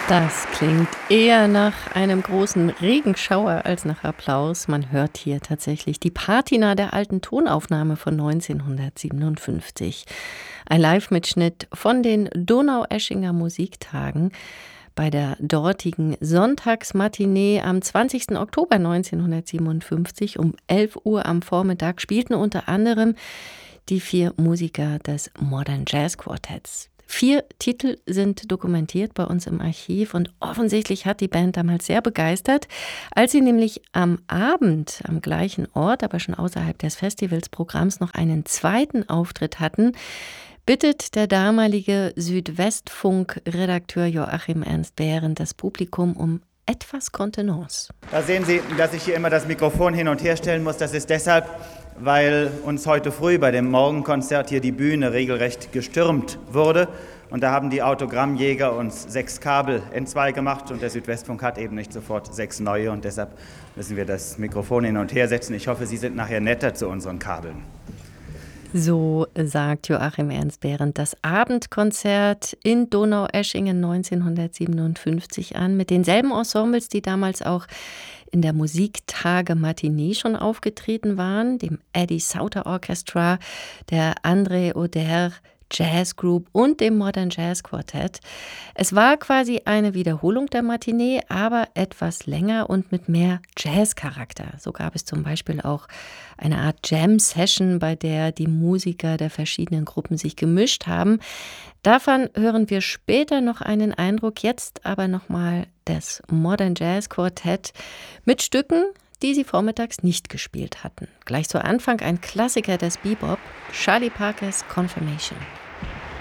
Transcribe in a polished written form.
Das klingt eher nach einem großen Regenschauer als nach Applaus. Man hört hier tatsächlich die Patina der alten Tonaufnahme von 1957. Ein Live-Mitschnitt von den Donaueschinger Musiktagen. Bei der dortigen Sonntagsmatinee am 20. Oktober 1957 um 11 Uhr am Vormittag spielten unter anderem die 4 Musiker des Modern Jazz Quartetts. 4 Titel sind dokumentiert bei uns im Archiv und offensichtlich hat die Band damals sehr begeistert, als sie nämlich am Abend am gleichen Ort, aber schon außerhalb des Festivalsprogramms noch einen zweiten Auftritt hatten, bittet der damalige Südwestfunk-Redakteur Joachim Ernst Behrendt das Publikum um etwas Kontenance. Da sehen Sie, dass ich hier immer das Mikrofon hin und her stellen muss. Das ist deshalb, weil uns heute früh bei dem Morgenkonzert hier die Bühne regelrecht gestürmt wurde. Und da haben die Autogrammjäger uns 6 Kabel entzwei gemacht und der Südwestfunk hat eben nicht sofort 6 neue. Und deshalb müssen wir das Mikrofon hin und her setzen. Ich hoffe, Sie sind nachher netter zu unseren Kabeln. So sagt Joachim Ernst Behrendt das Abendkonzert in Donaueschingen 1957 an, mit denselben Ensembles, die damals auch in der Musiktage-Matinee schon aufgetreten waren, dem Eddie Sauter Orchestra, der André Oder Jazz Group und dem Modern Jazz Quartett. Es war quasi eine Wiederholung der Matinee, aber etwas länger und mit mehr Jazz-Charakter. So gab es zum Beispiel auch eine Art Jam-Session, bei der die Musiker der verschiedenen Gruppen sich gemischt haben. Davon hören wir später noch einen Eindruck, jetzt aber nochmal das Modern Jazz Quartett mit Stücken, die sie vormittags nicht gespielt hatten. Gleich zu Anfang ein Klassiker des Bebop, Charlie Parkers Confirmation.